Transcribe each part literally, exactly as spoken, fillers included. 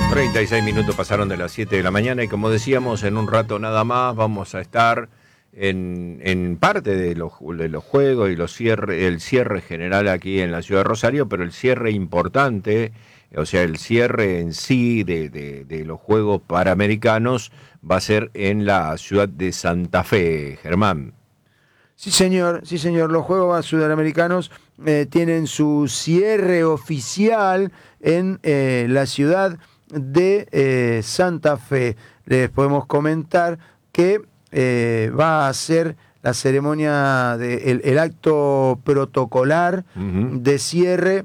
treinta y seis minutos pasaron de las siete de la mañana y como decíamos, en un rato nada más vamos a estar en, en parte de los, de los juegos y los cierre, el cierre general aquí en la ciudad de Rosario, pero el cierre importante, o sea, el cierre en sí de, de, de los Juegos Panamericanos va a ser en la ciudad de Santa Fe, Germán. Sí, señor, sí, señor. Los Juegos Sudamericanos eh, tienen su cierre oficial en eh, la ciudad de eh, Santa Fe. Les podemos comentar que eh, va a ser la ceremonia, de, el, el acto protocolar uh-huh. de cierre,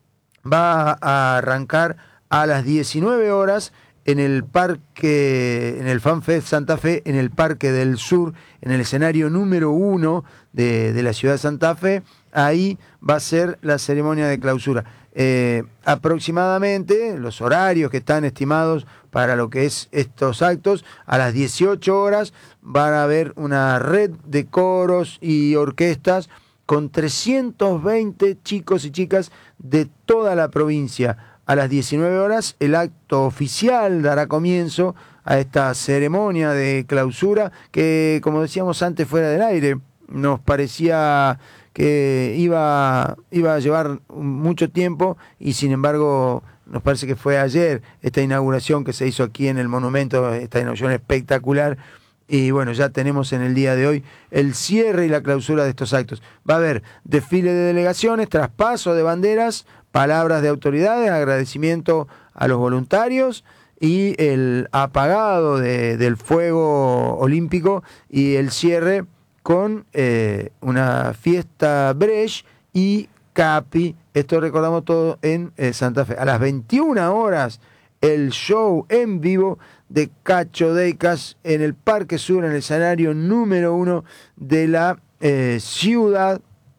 va a arrancar a las diecinueve horas en el parque, en el FanFest Santa Fe, en el Parque del Sur, en el escenario número uno de, de la ciudad de Santa Fe. Ahí va a ser la ceremonia de clausura. Eh, aproximadamente los horarios que están estimados para lo que es estos actos, a las dieciocho horas van a haber una red de coros y orquestas con trescientos veinte chicos y chicas de toda la provincia. A las diecinueve horas el acto oficial dará comienzo a esta ceremonia de clausura que, como decíamos antes fuera del aire, nos parecía que iba, iba a llevar mucho tiempo y sin embargo nos parece que fue ayer esta inauguración que se hizo aquí en el monumento, esta inauguración espectacular. Y bueno, ya tenemos en el día de hoy el cierre y la clausura de estos actos. Va a haber desfile de delegaciones, traspaso de banderas, palabras de autoridades, agradecimiento a los voluntarios y el apagado de, del fuego olímpico y el cierre con eh, una fiesta Brecht y Capi. Esto recordamos todo en eh, Santa Fe. A las veintiuna horas el show en vivo de Cacho Deicas en el Parque Sur, en el escenario número uno de la eh, ciudad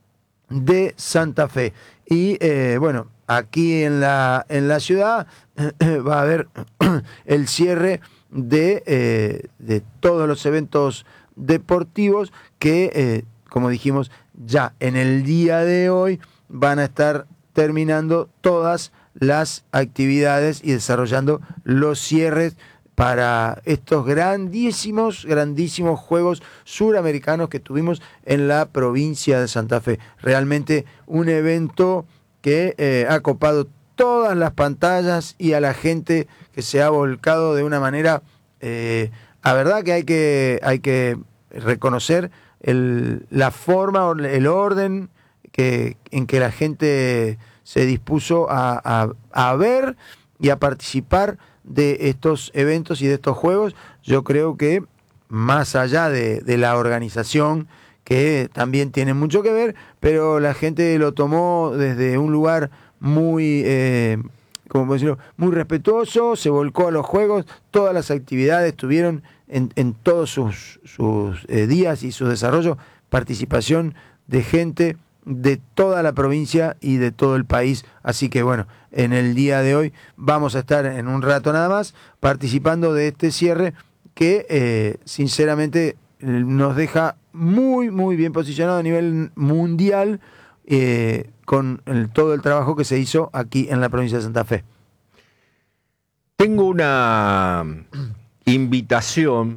de Santa Fe. Y eh, bueno, aquí en la, en la ciudad va a haber el cierre de, eh, de todos los eventos deportivos que, eh, como dijimos, ya en el día de hoy van a estar terminando todas las actividades y desarrollando los cierres para estos grandísimos, grandísimos Juegos Suramericanos que tuvimos en la provincia de Santa Fe. Realmente un evento que eh, ha copado todas las pantallas y a la gente que se ha volcado de una manera, eh, la verdad que hay que, hay que reconocer el, la forma, el orden que, en que la gente se dispuso a, a, a ver y a participar de estos eventos y de estos juegos. Yo creo que más allá de, de la organización, que también tiene mucho que ver, pero la gente lo tomó desde un lugar muy, eh, ¿cómo puedo decirlo?, muy respetuoso, se volcó a los juegos, todas las actividades tuvieron en, en todos sus, sus eh, días y su desarrollo participación de gente de toda la provincia y de todo el país. Así que bueno, en el día de hoy vamos a estar en un rato nada más participando de este cierre que eh, sinceramente nos deja muy muy bien posicionado a nivel mundial eh, con el, todo el trabajo que se hizo aquí en la provincia de Santa Fe. Tengo una invitación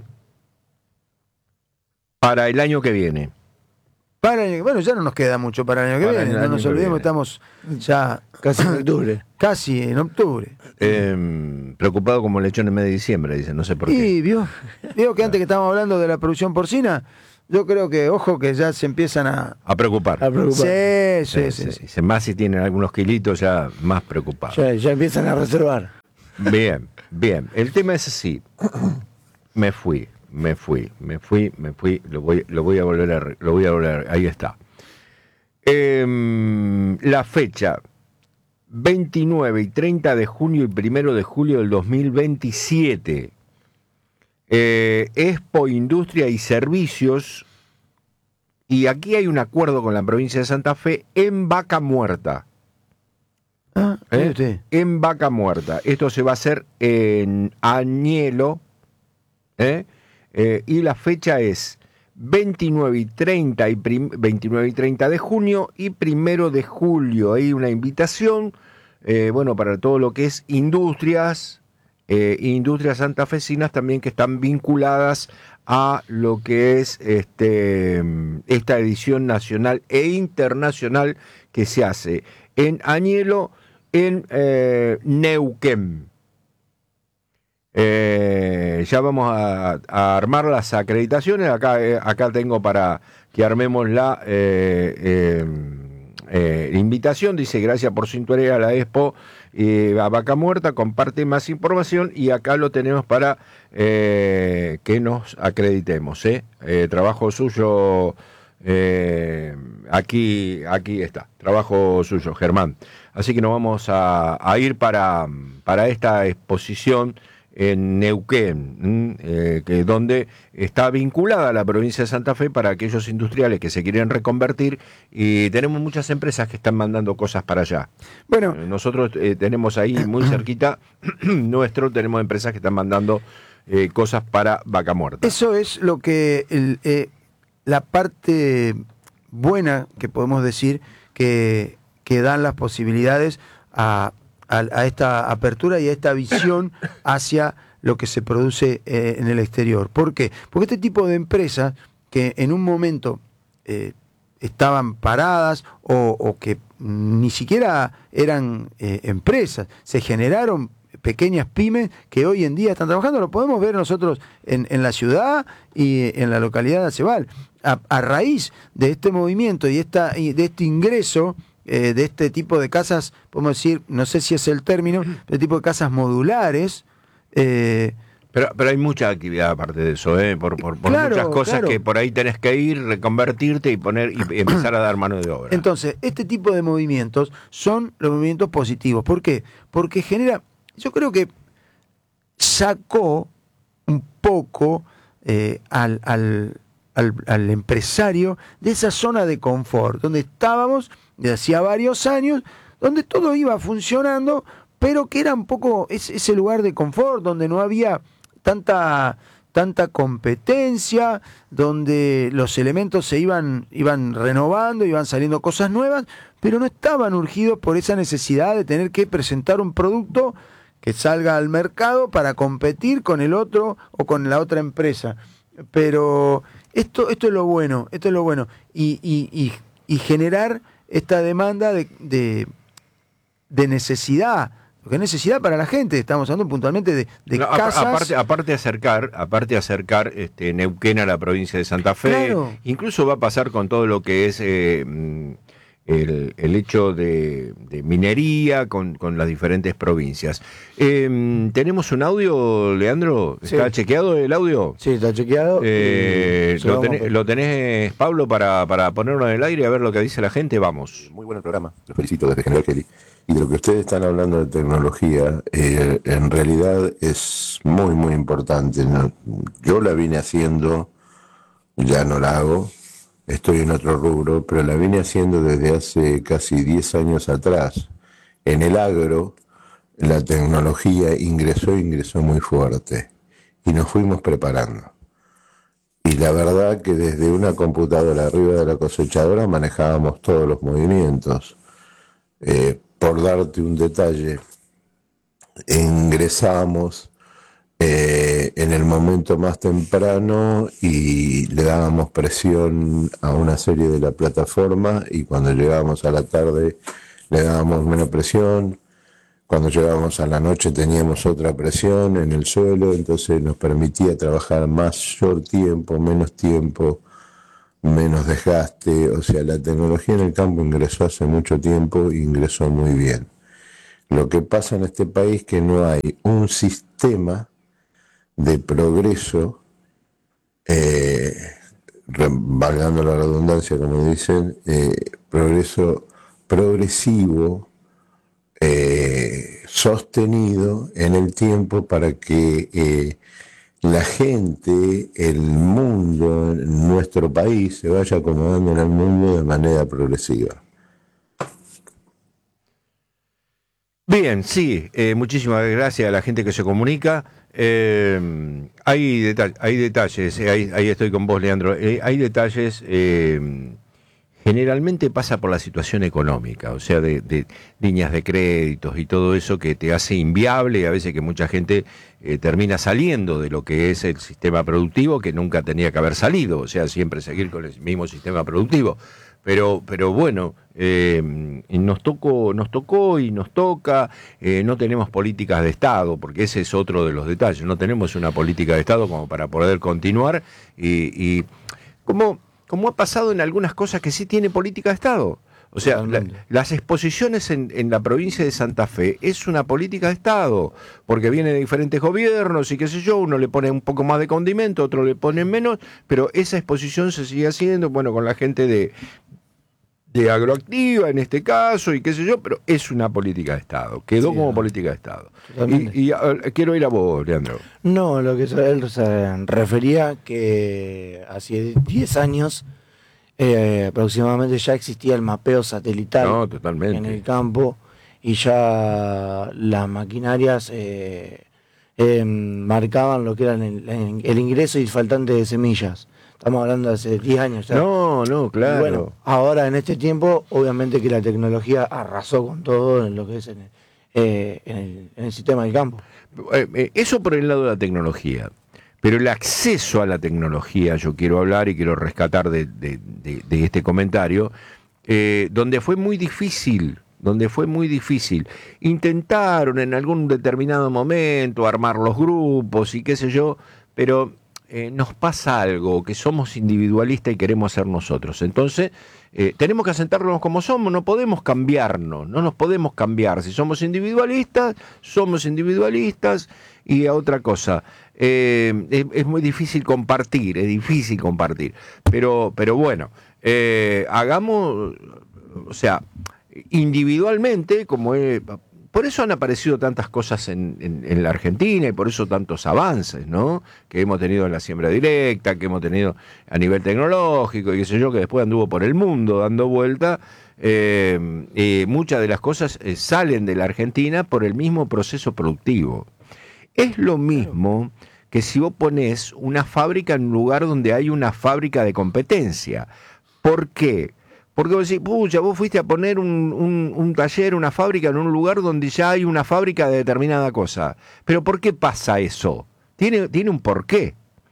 para el año que viene. Para el, bueno, ya no nos queda mucho para el año que para viene, no nos olvidemos, estamos ya casi en octubre. Casi en octubre. Eh, preocupado como lechón en medio de diciembre, dicen, no sé por qué. Y vio, vio que antes que estábamos hablando de la producción porcina, yo creo que, ojo, que ya se empiezan a... A preocupar. A preocupar. Sí, sí, sí. sí, sí. sí. Más si tienen algunos kilitos, ya más preocupados. Ya, ya empiezan a reservar. Bien, bien. El tema es así. Me fui. Me fui, me fui, me fui, lo voy, lo voy a volver a, lo voy a volver, ahí está. Eh, la fecha, veintinueve y treinta de junio y primero de julio del dos mil veintisiete. Eh, Expo Industria y Servicios, y aquí hay un acuerdo con la provincia de Santa Fe en Vaca Muerta. Ah, ¿Eh? En Vaca Muerta. Esto se va a hacer en Añelo, ¿eh? Eh, y la fecha es veintinueve y treinta y prim, veintinueve y treinta de junio y primero de julio. Hay una invitación, eh, bueno, para todo lo que es industrias eh, industrias santafesinas también que están vinculadas a lo que es este, esta edición nacional e internacional que se hace en Añelo, en eh, Neuquén. Eh, ya vamos a, a armar las acreditaciones. Acá, eh, acá tengo para que armemos la eh, eh, eh, invitación. Dice, gracias por sintonía a la Expo eh, a Vaca Muerta, comparte más información y acá lo tenemos para eh, que nos acreditemos. ¿eh? Eh, trabajo suyo, eh, aquí, aquí está, trabajo suyo, Germán. Así que nos vamos a, a ir para, para esta exposición en Neuquén, eh, que donde está vinculada la provincia de Santa Fe para aquellos industriales que se quieren reconvertir, y tenemos muchas empresas que están mandando cosas para allá. Bueno, eh, nosotros eh, tenemos ahí muy cerquita nuestro, tenemos empresas que están mandando eh, cosas para Vaca Muerta. Eso es lo que el, eh, la parte buena que podemos decir que, que dan las posibilidades a A, a esta apertura y a esta visión hacia lo que se produce eh, en el exterior. ¿Por qué? Porque este tipo de empresas que en un momento eh, estaban paradas o, o que ni siquiera eran eh, empresas, se generaron pequeñas pymes que hoy en día están trabajando, lo podemos ver nosotros en, en la ciudad y en la localidad de Acebal. A, a raíz de este movimiento y esta, y de este ingreso Eh, de este tipo de casas, podemos decir, no sé si es el término, de tipo de casas modulares. Eh, pero, pero hay mucha actividad aparte de eso, ¿eh? por, por, por claro, muchas cosas claro. que por ahí tenés que ir, reconvertirte y poner y empezar a dar mano de obra. Entonces, este tipo de movimientos son los movimientos positivos. ¿Por qué? Porque genera, yo creo que sacó un poco eh, al, al, al, al empresario de esa zona de confort, donde estábamos de hacía varios años, donde todo iba funcionando, pero que era un poco ese, ese lugar de confort, donde no había tanta, tanta competencia, donde los elementos se iban, iban renovando, iban saliendo cosas nuevas, pero no estaban urgidos por esa necesidad de tener que presentar un producto que salga al mercado para competir con el otro o con la otra empresa. Pero esto, esto es lo bueno, esto es lo bueno, y, y, y, y generar esta demanda de, de, de necesidad, porque es necesidad para la gente, estamos hablando puntualmente de, de no, casas. Aparte, aparte de acercar, aparte de acercar este, Neuquén a la provincia de Santa Fe, claro. Incluso va a pasar con todo lo que es eh, el, el hecho de, de minería con, con las diferentes provincias. Eh, ¿Tenemos un audio, Leandro? ¿Está Sí. chequeado el audio? Sí, está chequeado. Eh, y lo, vamos tenés, a- lo tenés, Pablo, para, para ponerlo en el aire y a ver lo que dice la gente. Vamos. Muy buen programa, los felicito desde General Kelly. Y de lo que ustedes están hablando de tecnología, eh, en realidad es muy, muy importante, ¿no? Yo la vine haciendo, ya no la hago, estoy en otro rubro, pero la vine haciendo desde hace casi diez años atrás. En el agro, la tecnología ingresó, ingresó muy fuerte y nos fuimos preparando. Y la verdad que desde una computadora arriba de la cosechadora manejábamos todos los movimientos. Eh, por darte un detalle, ingresamos eh, en el momento más temprano y le dábamos presión a una serie de la plataforma, y cuando llegábamos a la tarde le dábamos menos presión. Cuando llegábamos a la noche teníamos otra presión en el suelo, entonces nos permitía trabajar mayor tiempo, menos tiempo, menos desgaste. O sea, la tecnología en el campo ingresó hace mucho tiempo e ingresó muy bien. Lo que pasa en este país es que no hay un sistema de progreso, eh, valgando la redundancia, como dicen, eh, progreso progresivo, eh, sostenido en el tiempo para que eh, la gente, el mundo, nuestro país se vaya acomodando en el mundo de manera progresiva. Bien, sí, eh, muchísimas gracias a la gente que se comunica. Eh, hay, deta- hay detalles, eh, ahí, ahí estoy con vos, Leandro. Eh, hay detalles eh, generalmente pasa por la situación económica, o sea, de, de líneas de créditos y todo eso que te hace inviable y a veces que mucha gente eh, termina saliendo de lo que es el sistema productivo que nunca tenía que haber salido, o sea, siempre seguir con el mismo sistema productivo. Pero, pero bueno, eh, nos tocó, nos tocó y nos toca, eh, no tenemos políticas de Estado, porque ese es otro de los detalles, no tenemos una política de Estado como para poder continuar y, y como... como ha pasado en algunas cosas que sí tiene política de Estado. O sea, la, las exposiciones en, en la provincia de Santa Fe es una política de Estado, porque viene de diferentes gobiernos y qué sé yo, uno le pone un poco más de condimento, otro le pone menos, pero esa exposición se sigue haciendo, bueno, con la gente de, de Agroactiva en este caso y qué sé yo, pero es una política de Estado, quedó sí, como no. política de Estado. Y, y uh, quiero ir a vos, Leandro. No, lo que él se refería que hace diez años eh, aproximadamente ya existía el mapeo satelital no, totalmente. en el campo y ya las maquinarias eh, eh, marcaban lo que era el, el ingreso y faltante de semillas. Estamos hablando de hace diez años ya. No, no, claro. Y bueno, ahora en este tiempo, obviamente que la tecnología arrasó con todo en lo que es en el, eh, en el, en el sistema del campo. Eh, eh, eso por el lado de la tecnología. Pero el acceso a la tecnología, yo quiero hablar y quiero rescatar de, de, de, de este comentario, eh, donde fue muy difícil, donde fue muy difícil. Intentaron en algún determinado momento armar los grupos y qué sé yo, pero... Eh, nos pasa algo, que somos individualistas y queremos ser nosotros. Entonces, eh, tenemos que asentarnos como somos, no podemos cambiarnos, no nos podemos cambiar. Si somos individualistas, somos individualistas. Y a otra cosa, eh, es, es muy difícil compartir, es difícil compartir. Pero, pero bueno, eh, hagamos, o sea, individualmente, como es... Por eso han aparecido tantas cosas en, en, en la Argentina y por eso tantos avances, ¿no? Que hemos tenido en la siembra directa, que hemos tenido a nivel tecnológico y qué sé yo, que después anduvo por el mundo dando vuelta. Eh, eh, muchas de las cosas eh, salen de la Argentina por el mismo proceso productivo. Es lo mismo que si vos ponés una fábrica en un lugar donde hay una fábrica de competencia. ¿Por qué? Porque vos decís, pucha, vos fuiste a poner un, un, un taller, una fábrica en un lugar donde ya hay una fábrica de determinada cosa. Pero ¿por qué pasa eso? Tiene, tiene un porqué.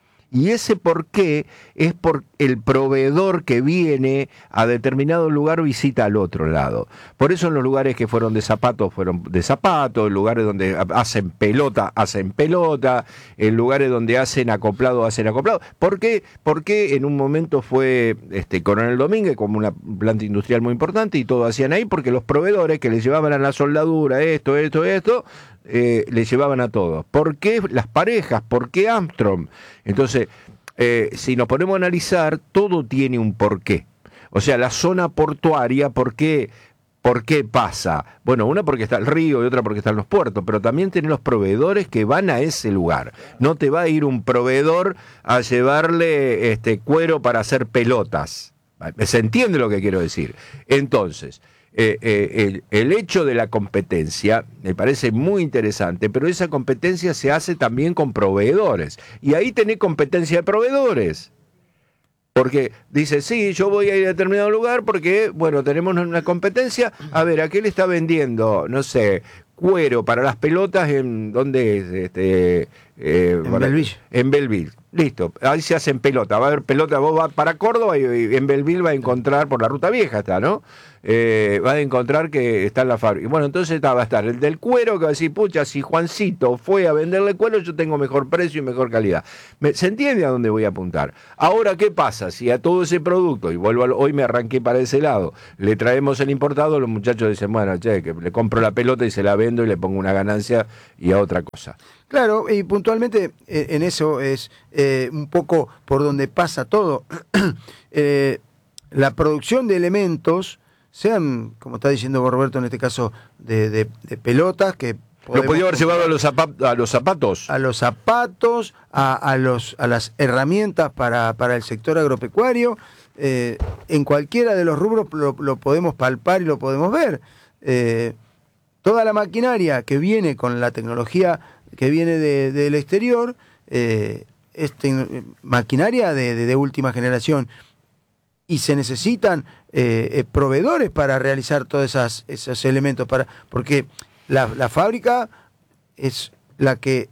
Y ese porqué es por el proveedor que viene a determinado lugar visita al otro lado. Por eso en los lugares que fueron de zapatos, fueron de zapatos, en lugares donde hacen pelota, hacen pelota, en lugares donde hacen acoplado, hacen acoplado. ¿Por qué? Porque en un momento fue este, Coronel Domínguez como una planta industrial muy importante y todo hacían ahí porque los proveedores que les llevaban a la soldadura esto, esto, esto, eh, les llevaban a todos. ¿Por qué las parejas? ¿Por qué Armstrong? Entonces, eh, si nos ponemos a analizar, todo tiene un porqué. O sea, la zona portuaria, ¿por qué, ¿por qué pasa? Bueno, una porque está el río y otra porque están los puertos, pero también tienen los proveedores que van a ese lugar. No te va a ir un proveedor a llevarle este cuero para hacer pelotas. ¿Se entiende lo que quiero decir? Entonces... Eh, eh, el, el hecho de la competencia me parece muy interesante, pero esa competencia se hace también con proveedores. Y ahí tenés competencia de proveedores. Porque dice, sí, yo voy a ir a determinado lugar porque, bueno, tenemos una competencia. A ver, ¿a qué le está vendiendo? No sé, cuero para las pelotas en... ¿Dónde es? Este, eh, en Belleville. En Belleville. Listo, ahí se hacen pelota. Va a haber pelota, vos vas para Córdoba y, y en Belleville va a encontrar, por la ruta vieja está, ¿no? Eh, va a encontrar que está en la fábrica. Bueno, entonces va a estar el del cuero que va a decir, pucha, si Juancito fue a venderle cuero, yo tengo mejor precio y mejor calidad. Me, ¿Se entiende a dónde voy a apuntar? Ahora, ¿qué pasa? Si a todo ese producto, y vuelvo a, hoy me arranqué para ese lado, le traemos el importado, los muchachos dicen, bueno, che, que le compro la pelota y se la vendo y le pongo una ganancia y a otra cosa. Claro, y puntualmente eh, en eso es eh, un poco por donde pasa todo. eh, la producción de elementos, sean, como está diciendo Roberto en este caso, de, de, de pelotas, que lo podía haber llevado a los, zapatos, a los zapatos. A los zapatos, a, a, los, a las herramientas para, para el sector agropecuario. Eh, en cualquiera de los rubros lo, lo podemos palpar y lo podemos ver. Eh, toda la maquinaria que viene con la tecnología que viene de, del exterior, eh, es te, maquinaria de, de, de última generación. y se necesitan eh, eh, proveedores para realizar todos esas, esos elementos, para, porque la, la fábrica es la que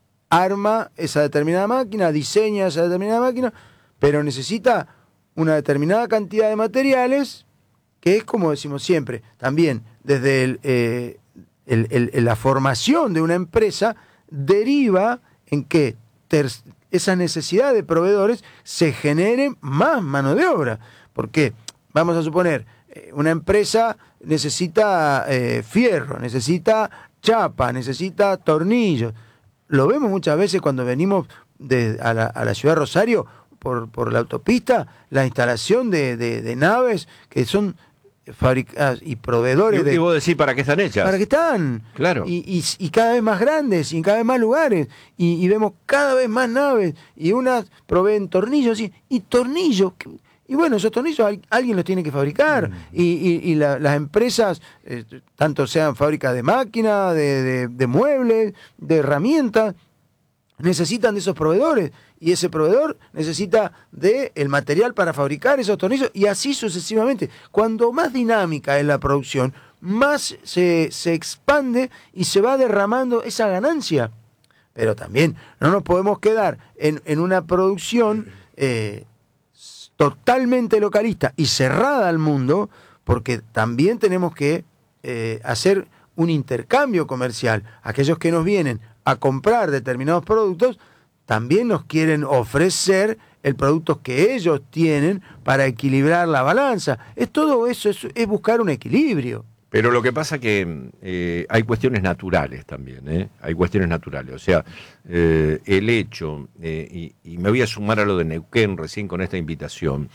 arma esa determinada máquina, diseña esa determinada máquina, pero necesita una determinada cantidad de materiales, que es como decimos siempre, también desde el, eh, el, el, la formación de una empresa deriva en que ter, esa necesidad de proveedores se genere más mano de obra, porque vamos a suponer, eh, una empresa necesita eh, fierro, necesita chapa, necesita tornillos. Lo vemos muchas veces cuando venimos de, a, la, a la ciudad de Rosario por, por la autopista, la instalación de, de, de naves que son fabricadas y proveedores ¿Y, de... y vos decís para qué están hechas? ¿Para qué están? Claro. Y, y, y cada vez más grandes, y en cada vez más lugares, y, y vemos cada vez más naves, y unas proveen tornillos, y, y tornillos... Y bueno, esos tornillos alguien los tiene que fabricar. Mm. Y, y, y la, las empresas, eh, tanto sean fábricas de máquinas, de, de, de muebles, de herramientas, necesitan de esos proveedores. Y ese proveedor necesita del material para fabricar esos tornillos y así sucesivamente. Cuando más dinámica es la producción, más se, se expande y se va derramando esa ganancia. Pero también no nos podemos quedar en, en una producción... Eh, totalmente localista y cerrada al mundo, porque también tenemos que eh, hacer un intercambio comercial. Aquellos que nos vienen a comprar determinados productos también nos quieren ofrecer el producto que ellos tienen para equilibrar la balanza. Es todo eso, es, es buscar un equilibrio. Pero lo que pasa que eh, hay cuestiones naturales también, ¿eh? Hay cuestiones naturales. O sea, eh, el hecho, eh, y, y me voy a sumar a lo de Neuquén recién con esta invitación,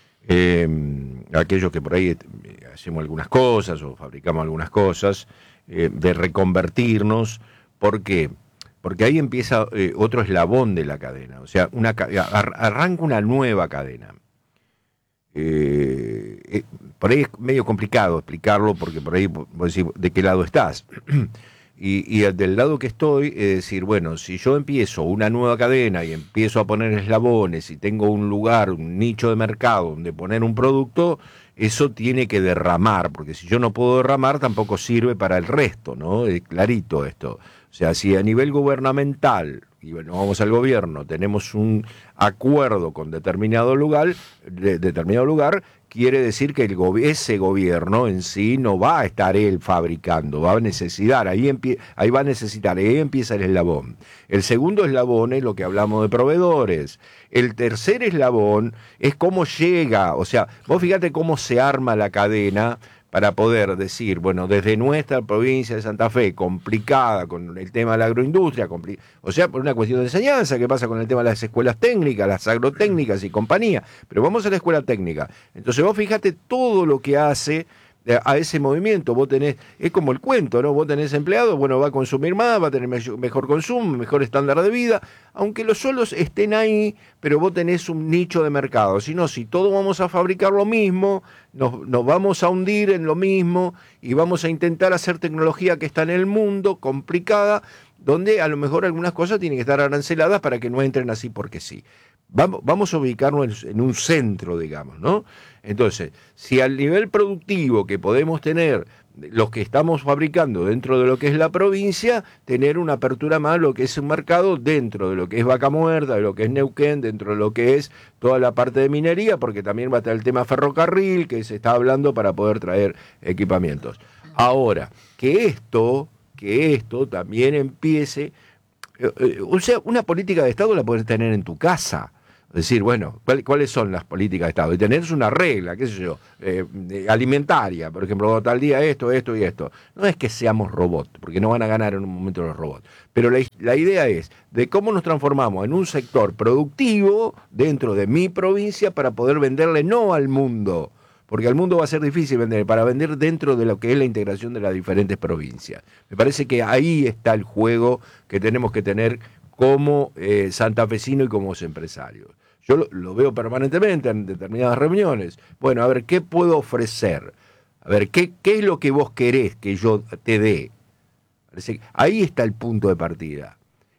eh, aquellos que por ahí eh, hacemos algunas cosas o fabricamos algunas cosas, eh, de reconvertirnos. ¿Por qué? Porque ahí empieza eh, otro eslabón de la cadena. O sea, una, arranca una nueva cadena. Eh, eh, por ahí es medio complicado explicarlo porque por ahí vos decís de qué lado estás y, y del lado que estoy es decir, bueno, si yo empiezo una nueva cadena y empiezo a poner eslabones y tengo un lugar, un nicho de mercado donde poner un producto, eso tiene que derramar, porque si yo no puedo derramar tampoco sirve para el resto, ¿no? Es clarito esto. O sea, si a nivel gubernamental, y bueno, vamos al gobierno, tenemos un acuerdo con determinado lugar, de, determinado lugar, quiere decir que el go- ese gobierno en sí no va a estar él fabricando, va a necesitar, ahí, empie- ahí va a necesitar, ahí empieza el eslabón. El segundo eslabón es lo que hablamos de proveedores. El tercer eslabón es cómo llega, o sea, vos fíjate cómo se arma la cadena para poder decir, bueno, desde nuestra provincia de Santa Fe, complicada con el tema de la agroindustria, compli- o sea, por una cuestión de enseñanza, ¿qué pasa con el tema de las escuelas técnicas, las agrotécnicas y compañía? Pero vamos a la escuela técnica. Entonces vos fíjate todo lo que hace a ese movimiento. Vos tenés, es como el cuento, ¿no? Vos tenés empleados, bueno, va a consumir más, va a tener mejor consumo, mejor estándar de vida, aunque los solos estén ahí, pero vos tenés un nicho de mercado. Si no, si todos vamos a fabricar lo mismo, nos, nos vamos a hundir en lo mismo y vamos a intentar hacer tecnología que está en el mundo, complicada, donde a lo mejor algunas cosas tienen que estar aranceladas para que no entren así porque sí. Vamos, vamos a ubicarnos en, en un centro, digamos, ¿no? Entonces, si al nivel productivo que podemos tener los que estamos fabricando dentro de lo que es la provincia, tener una apertura más a lo que es un mercado dentro de lo que es Vaca Muerta, de lo que es Neuquén, dentro de lo que es toda la parte de minería, porque también va a estar el tema ferrocarril, que se está hablando para poder traer equipamientos. Ahora, que esto, que esto también empiece, eh, eh, o sea, una política de Estado la puedes tener en tu casa. Decir, bueno, ¿cuál, ¿cuáles son las políticas de Estado? Y tener una regla, qué sé yo, eh, alimentaria, por ejemplo, tal día esto, esto y esto. No es que seamos robots, porque no van a ganar en un momento los robots. Pero la, la idea es de cómo nos transformamos en un sector productivo dentro de mi provincia para poder venderle no al mundo, porque al mundo va a ser difícil vender, para vender dentro de lo que es la integración de las diferentes provincias. Me parece que ahí está el juego que tenemos que tener como eh, santafesino y como empresarios. Yo lo, lo veo permanentemente en determinadas reuniones. Bueno, a ver, ¿qué puedo ofrecer? A ver, ¿qué, qué es lo que vos querés que yo te dé? Ahí está el punto de partida.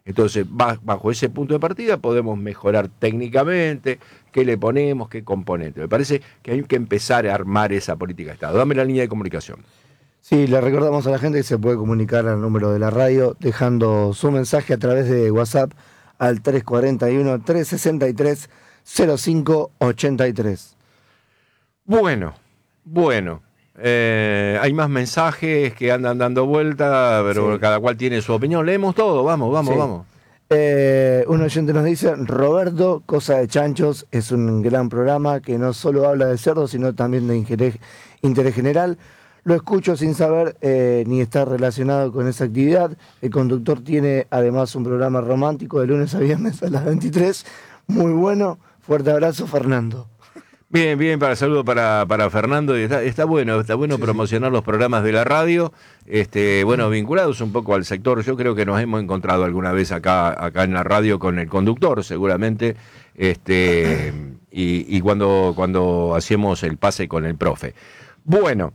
Entonces, bajo ese punto de partida podemos mejorar técnicamente qué le ponemos, qué componente. Me parece que hay que empezar a armar esa política de Estado. Dame la línea de comunicación. Sí, le recordamos a la gente que se puede comunicar al número de la radio dejando su mensaje a través de WhatsApp al tres cuatro uno, tres seis tres, cero cinco ocho tres. Bueno, bueno. Eh, hay más mensajes que andan dando vuelta, pero sí, cada cual tiene su opinión. Leemos todo, vamos, vamos, sí. vamos. Eh, un oyente nos dice: Roberto, Cosa de Chanchos, es un gran programa que no solo habla de cerdos, sino también de interés, interés general. Lo escucho sin saber eh, ni estar relacionado con esa actividad. El conductor tiene además un programa romántico de lunes a viernes a las veintitrés. Muy bueno. Fuerte abrazo, Fernando. Bien, bien, para saludo para, para Fernando. Está, está bueno, está bueno sí, promocionar sí. los programas de la radio, este, bueno, vinculados un poco al sector. Yo creo que nos hemos encontrado alguna vez acá, acá en la radio con el conductor, seguramente, este, y, y cuando, cuando hacíamos el pase con el profe. Bueno,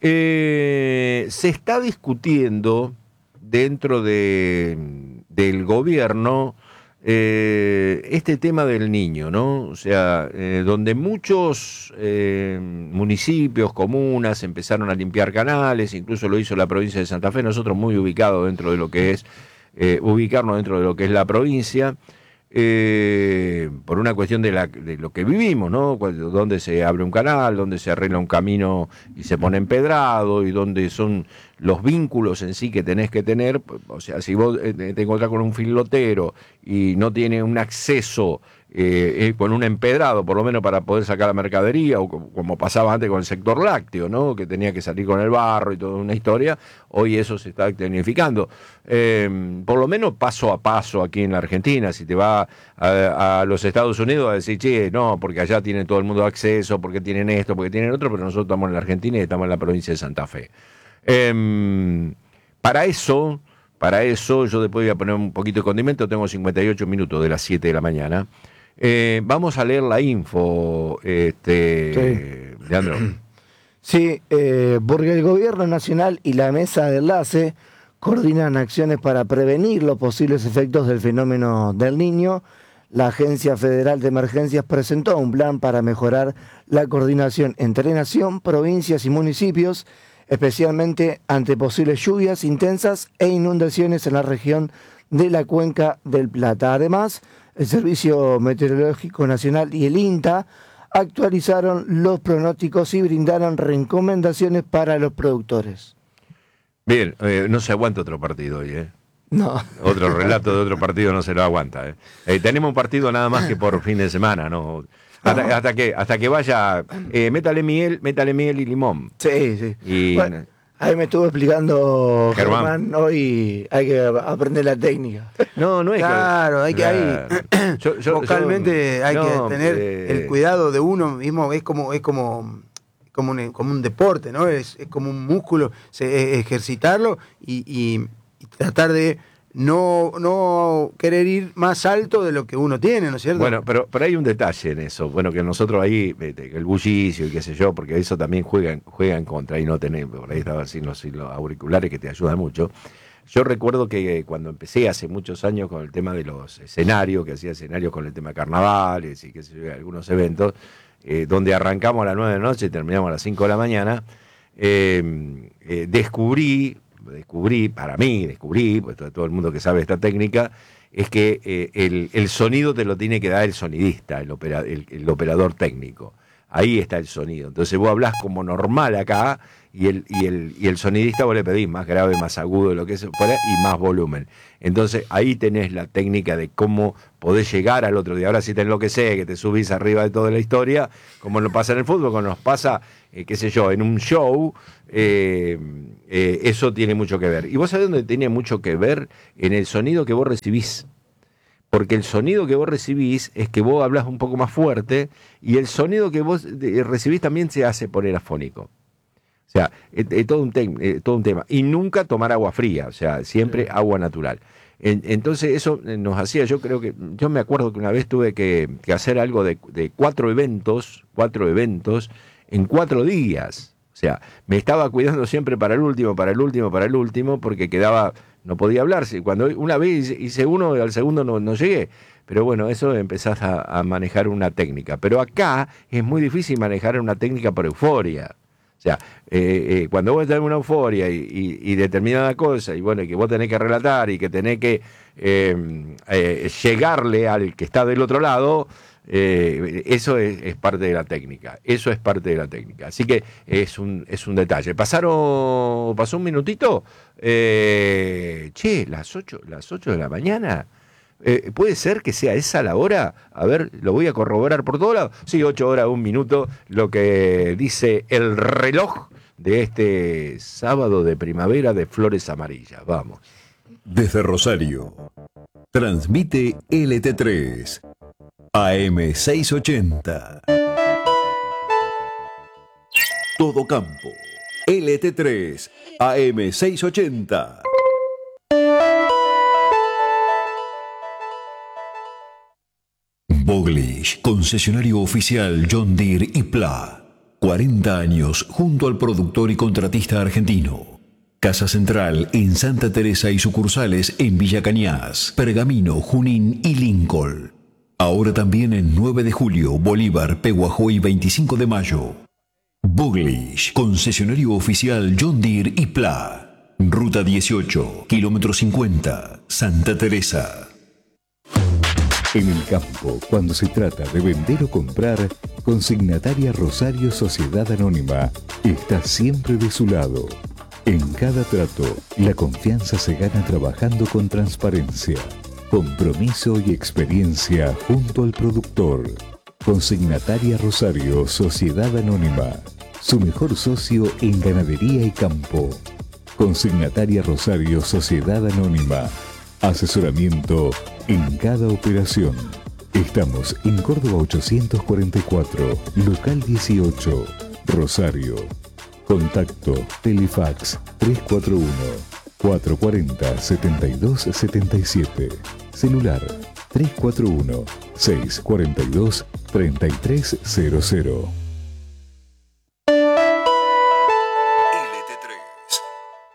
eh, se está discutiendo dentro de, del gobierno Eh, este tema del niño, ¿no? O sea, eh, donde muchos eh, municipios, comunas empezaron a limpiar canales, incluso lo hizo la provincia de Santa Fe, nosotros muy ubicados dentro de lo que es, eh, ubicarnos dentro de lo que es la provincia, eh, por una cuestión de, la, de lo que vivimos, ¿no? Donde se abre un canal, donde se arregla un camino y se pone empedrado, y donde son los vínculos en sí que tenés que tener. O sea, si vos te encontrás con un filotero y no tiene un acceso eh, eh, con un empedrado, por lo menos para poder sacar la mercadería, o como pasaba antes con el sector lácteo, ¿no? Que tenía que salir con el barro y toda una historia, hoy eso se está tecnificando. Eh, por lo menos paso a paso aquí en la Argentina. Si te va a, a los Estados Unidos a decir, che, no, porque allá tiene todo el mundo acceso, porque tienen esto, porque tienen otro, pero nosotros estamos en la Argentina y estamos en la provincia de Santa Fe. Eh, para eso, para eso, yo después voy a poner un poquito de condimento, tengo cincuenta y ocho minutos de las siete de la mañana. Eh, vamos a leer la info, este, sí. Leandro. Sí, eh, porque el Gobierno Nacional y la Mesa de Enlace coordinan acciones para prevenir los posibles efectos del fenómeno del Niño. La Agencia Federal de Emergencias presentó un plan para mejorar la coordinación entre nación, provincias y municipios, especialmente ante posibles lluvias intensas e inundaciones en la región de la Cuenca del Plata. Además, el Servicio Meteorológico Nacional y el INTA actualizaron los pronósticos y brindaron recomendaciones para los productores. Bien, eh, no se aguanta otro partido hoy, ¿eh? No. Otro relato de otro partido no se lo aguanta, ¿eh? Eh, tenemos un partido nada más que por fin de semana, ¿no? Hasta, hasta que hasta que vaya, eh, métale miel, métale miel y limón. Sí, sí. Y, bueno, ahí me estuvo explicando Germán, Germán, hoy hay que aprender la técnica. No, no es claro, que... hay que claro. ahí yo, yo, vocalmente yo, hay no, que tener eh, el cuidado de uno mismo, es como es como como un, como un deporte, ¿no? Es, es como un músculo, se, ejercitarlo y, y, y tratar de no no querer ir más alto de lo que uno tiene, ¿no es cierto? Bueno, pero, pero hay un detalle en eso. Bueno, que nosotros ahí, el bullicio y qué sé yo, porque eso también juega, juega en contra, y no tenemos, por ahí estaba sin los, sin los auriculares que te ayudan mucho. Yo recuerdo que cuando empecé hace muchos años con el tema de los escenarios, que hacía escenarios con el tema de carnavales y qué sé yo, algunos eventos, eh, donde arrancamos a las nueve de la noche y terminamos a las cinco de la mañana, eh, eh, descubrí... descubrí, para mí, descubrí, pues todo, todo el mundo que sabe esta técnica, es que eh, el, el sonido te lo tiene que dar el sonidista, el, opera, el, el operador técnico. Ahí está el sonido. Entonces vos hablás como normal acá, y el, y el, y el sonidista vos le pedís más grave, más agudo, lo que es fuera, y más volumen. Entonces ahí tenés la técnica de cómo podés llegar al otro día. Ahora si te enloquecés, que te subís arriba de toda la historia, como nos pasa en el fútbol, como nos pasa, eh, qué sé yo, en un show, eh, eh, eso tiene mucho que ver. ¿Y vos sabés dónde tiene mucho que ver? En el sonido que vos recibís. Porque el sonido que vos recibís es que vos hablás un poco más fuerte, y el sonido que vos recibís también se hace poner afónico. O sea, es, es todo, un tem, es todo un tema. Y nunca tomar agua fría, o sea, siempre agua natural. En, entonces eso nos hacía, yo creo que, yo me acuerdo que una vez tuve que, que hacer algo de, de cuatro eventos, cuatro eventos en cuatro días. O sea, me estaba cuidando siempre para el último, para el último, para el último, porque quedaba no podía hablar. Cuando una vez hice uno, al segundo no, no llegué. Pero bueno, eso empezás a, a manejar una técnica. Pero acá es muy difícil manejar una técnica por euforia. O sea, eh, eh, cuando vos tenés una euforia y, y, y determinada cosa, y bueno, y que vos tenés que relatar y que tenés que eh, eh, llegarle al que está del otro lado, eh, eso es, es parte de la técnica. Eso es parte de la técnica. Así que es un, es un detalle. Pasaron, pasó un minutito. Eh, che, las ocho, las ocho de la mañana. Eh, ¿Puede ser que sea esa la hora? A ver, lo voy a corroborar por todos lados. Sí, ocho horas, un minuto, lo que dice el reloj de este sábado de primavera de flores amarillas. Vamos. Desde Rosario, transmite L T tres, A M seiscientos ochenta. Todo campo, L T tres, A M seiscientos ochenta. Boglish, concesionario oficial John Deere y Pla. cuarenta años junto al productor y contratista argentino. Casa Central en Santa Teresa y sucursales en Villa Cañas, Pergamino, Junín y Lincoln. Ahora también en nueve de julio, Bolívar, Peguajó y veinticinco de mayo. Boglish, concesionario oficial John Deere y Pla. Ruta dieciocho, kilómetro cincuenta, Santa Teresa. En el campo, cuando se trata de vender o comprar, Consignataria Rosario Sociedad Anónima está siempre de su lado. En cada trato, la confianza se gana trabajando con transparencia, compromiso y experiencia junto al productor. Consignataria Rosario Sociedad Anónima, su mejor socio en ganadería y campo. Consignataria Rosario Sociedad Anónima, asesoramiento en cada operación. Estamos en Córdoba ochocientos cuarenta y cuatro, local dieciocho, Rosario. Contacto Telefax tres cuatro uno, cuatro cuatro cero, siete dos siete siete. Celular tres cuatro uno, seis cuatro dos, tres tres cero cero.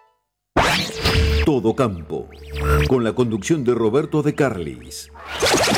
Todo campo, con la conducción de Roberto de Carlis.